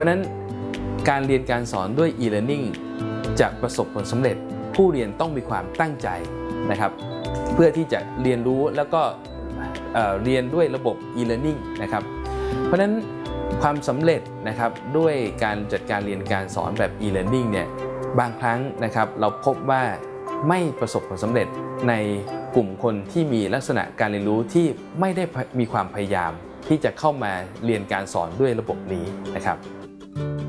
ราะฉะนั้นการเรียนการสอนด้วย e-learning จะประสบผลสำเร็จผู้เรียนต้องมีความตั้งใจนะครับเพื่อที่จะเรียนรู้แล้วก็เรียนด้วยระบบ e-learning นะครับเพราะฉะนั้นความสำเร็จนะครับด้วยการจัดการเรียนการสอนแบบ e-learning เนี่ยบางครั้งนะครับเราพบว่าไม่ประสบผลสำเร็จในกลุ่มคนที่มีลักษณะการเรียนรู้ที่ไม่ได้มีความพยายามที่จะเข้ามาเรียนการสอนด้วยระบบนี้นะครับ